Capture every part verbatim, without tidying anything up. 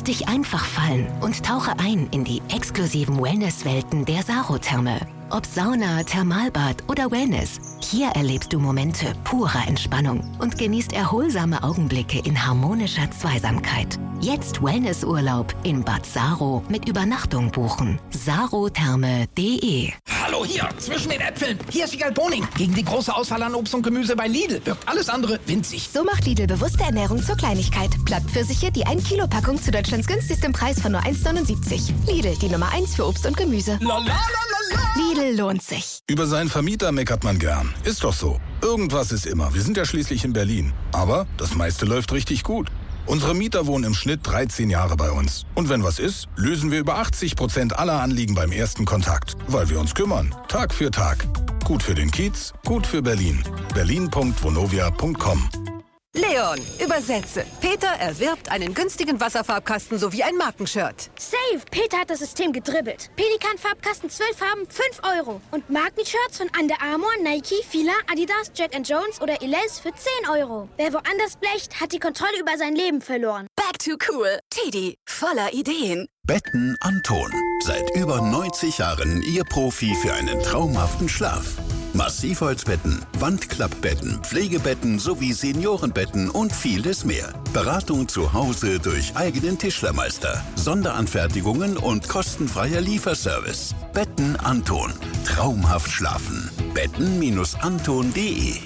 Lass dich einfach fallen und tauche ein in die exklusiven Wellness-Welten der Saro-Therme. Ob Sauna, Thermalbad oder Wellness, hier erlebst du Momente purer Entspannung und genießt erholsame Augenblicke in harmonischer Zweisamkeit. Jetzt Wellnessurlaub in Bad Saro mit Übernachtung buchen. sarotherme punkt de. Hallo hier, zwischen den Äpfeln. Hier ist Wiegald Boning. Gegen die große Auswahl an Obst und Gemüse bei Lidl wirkt alles andere winzig. So macht Lidl bewusste Ernährung zur Kleinigkeit. Blattpfirsiche, die ein Kilo Packung zu Deutschlands günstigstem Preis von nur eins neunundsiebzig. Lidl, die Nummer eins für Obst und Gemüse. La, la, la, la, la. Lidl lohnt sich. Über seinen Vermieter meckert man gern. Ist doch so. Irgendwas ist immer. Wir sind ja schließlich in Berlin. Aber das meiste läuft richtig gut. Unsere Mieter wohnen im Schnitt dreizehn Jahre bei uns. Und wenn was ist, lösen wir über achtzig Prozent aller Anliegen beim ersten Kontakt. Weil wir uns kümmern. Tag für Tag. Gut für den Kiez, gut für Berlin. berlin punkt vonovia punkt com. Leon, übersetze. Peter erwirbt einen günstigen Wasserfarbkasten sowie ein Markenshirt. Safe! Peter hat das System gedribbelt. Pelikan-Farbkasten, zwölf Farben, fünf Euro. Und Markenshirts von Under Armour, Nike, Fila, Adidas, Jack and Jones oder Elize für zehn Euro. Wer woanders blecht, hat die Kontrolle über sein Leben verloren. Back to cool. Teddy, voller Ideen. Betten Anton. Seit über neunzig Jahren Ihr Profi für einen traumhaften Schlaf. Massivholzbetten, Wandklappbetten, Pflegebetten sowie Seniorenbetten und vieles mehr. Beratung zu Hause durch eigenen Tischlermeister, Sonderanfertigungen und kostenfreier Lieferservice. Betten Anton. Traumhaft schlafen. betten Anton punkt de.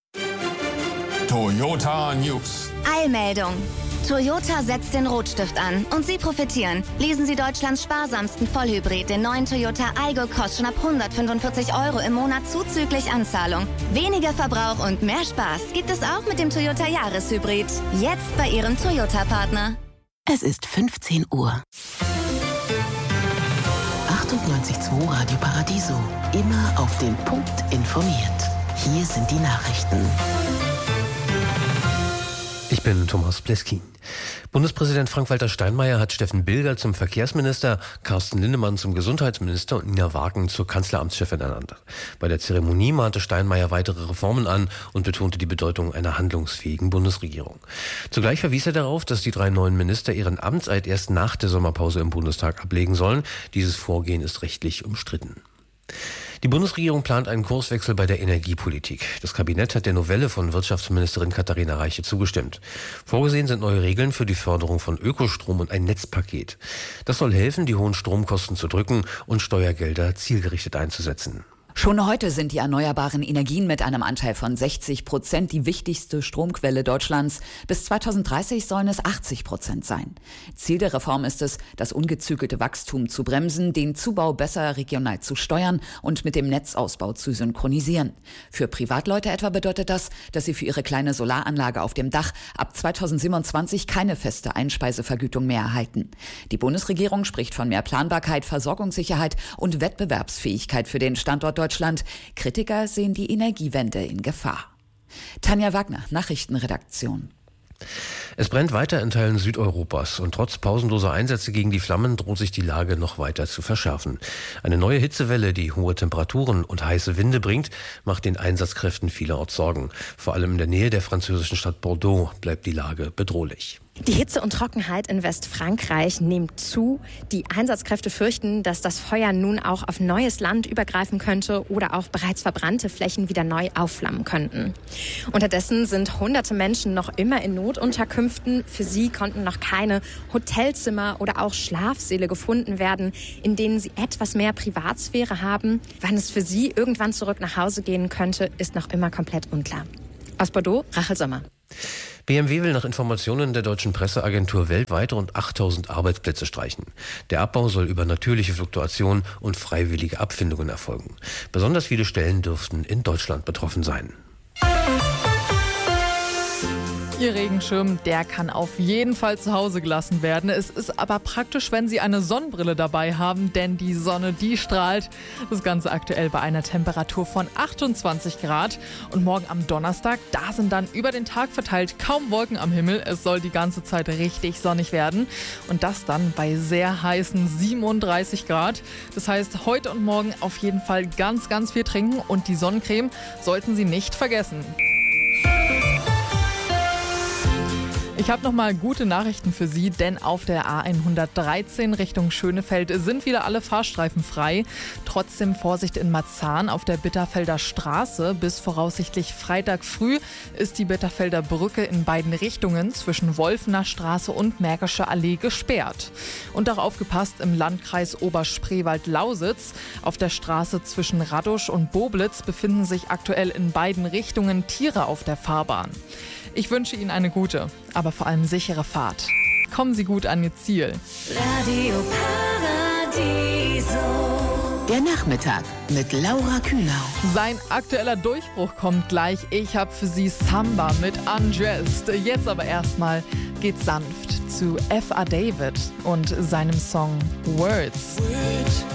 Toyota News. Eilmeldung. Toyota setzt den Rotstift an und Sie profitieren. Lesen Sie Deutschlands sparsamsten Vollhybrid, den neuen Toyota Aygo, kostet schon ab hundertfünfundvierzig Euro im Monat zuzüglich Anzahlung. Weniger Verbrauch und mehr Spaß gibt es auch mit dem Toyota Jahreshybrid. Jetzt bei Ihrem Toyota-Partner. Es ist fünfzehn Uhr. achtundneunzig Komma zwei Radio Paradiso. Immer auf den Punkt informiert. Hier sind die Nachrichten. Ich bin Thomas Pleskin. Bundespräsident Frank-Walter Steinmeier hat Steffen Bilger zum Verkehrsminister, Carsten Linnemann zum Gesundheitsminister und Nina Wagen zur Kanzleramtschefin ernannt. Bei der Zeremonie mahnte Steinmeier weitere Reformen an und betonte die Bedeutung einer handlungsfähigen Bundesregierung. Zugleich verwies er darauf, dass die drei neuen Minister ihren Amtseid erst nach der Sommerpause im Bundestag ablegen sollen. Dieses Vorgehen ist rechtlich umstritten. Die Bundesregierung plant einen Kurswechsel bei der Energiepolitik. Das Kabinett hat der Novelle von Wirtschaftsministerin Katharina Reiche zugestimmt. Vorgesehen sind neue Regeln für die Förderung von Ökostrom und ein Netzpaket. Das soll helfen, die hohen Stromkosten zu drücken und Steuergelder zielgerichtet einzusetzen. Schon heute sind die erneuerbaren Energien mit einem Anteil von sechzig Prozent die wichtigste Stromquelle Deutschlands. Bis zweitausenddreißig sollen es achtzig Prozent sein. Ziel der Reform ist es, das ungezügelte Wachstum zu bremsen, den Zubau besser regional zu steuern und mit dem Netzausbau zu synchronisieren. Für Privatleute etwa bedeutet das, dass sie für ihre kleine Solaranlage auf dem Dach ab zweitausendsiebenundzwanzig keine feste Einspeisevergütung mehr erhalten. Die Bundesregierung spricht von mehr Planbarkeit, Versorgungssicherheit und Wettbewerbsfähigkeit für den Standort Deutschland. Kritiker sehen die Energiewende in Gefahr. Tanja Wagner, Nachrichtenredaktion. Es brennt weiter in Teilen Südeuropas und trotz pausenloser Einsätze gegen die Flammen droht sich die Lage noch weiter zu verschärfen. Eine neue Hitzewelle, die hohe Temperaturen und heiße Winde bringt, macht den Einsatzkräften vielerorts Sorgen. Vor allem in der Nähe der französischen Stadt Bordeaux bleibt die Lage bedrohlich. Die Hitze und Trockenheit in Westfrankreich nimmt zu. Die Einsatzkräfte fürchten, dass das Feuer nun auch auf neues Land übergreifen könnte oder auch bereits verbrannte Flächen wieder neu aufflammen könnten. Unterdessen sind hunderte Menschen noch immer in Notunterkünften. Für sie konnten noch keine Hotelzimmer oder auch Schlafsäle gefunden werden, in denen sie etwas mehr Privatsphäre haben. Wann es für sie irgendwann zurück nach Hause gehen könnte, ist noch immer komplett unklar. Aus Bordeaux, Rachel Sommer. B M W will nach Informationen der deutschen Presseagentur weltweit rund achttausend Arbeitsplätze streichen. Der Abbau soll über natürliche Fluktuation und freiwillige Abfindungen erfolgen. Besonders viele Stellen dürften in Deutschland betroffen sein. Ihr Regenschirm, der kann auf jeden Fall zu Hause gelassen werden. Es ist aber praktisch, wenn Sie eine Sonnenbrille dabei haben, denn die Sonne, die strahlt. Das Ganze aktuell bei einer Temperatur von achtundzwanzig Grad. Und morgen am Donnerstag, da sind dann über den Tag verteilt kaum Wolken am Himmel. Es soll die ganze Zeit richtig sonnig werden. Und das dann bei sehr heißen siebenunddreißig Grad. Das heißt, heute und morgen auf jeden Fall ganz, ganz viel trinken. Und die Sonnencreme sollten Sie nicht vergessen. Ich habe noch mal gute Nachrichten für Sie, denn auf der A hundertdreizehn Richtung Schönefeld sind wieder alle Fahrstreifen frei. Trotzdem Vorsicht in Marzahn auf der Bitterfelder Straße. Bis voraussichtlich Freitag früh ist die Bitterfelder Brücke in beiden Richtungen zwischen Wolfener Straße und Märkische Allee gesperrt. Und auch aufgepasst im Landkreis Oberspreewald-Lausitz. Auf der Straße zwischen Radosch und Boblitz befinden sich aktuell in beiden Richtungen Tiere auf der Fahrbahn. Ich wünsche Ihnen eine gute, aber vor allem sichere Fahrt. Kommen Sie gut an Ihr Ziel. Radio Paradiso. Der Nachmittag mit Laura Kühnau. Sein aktueller Durchbruch kommt gleich. Ich habe für Sie Samba mit Undressed. Jetzt aber erstmal geht's sanft zu F A David und seinem Song Words. Words.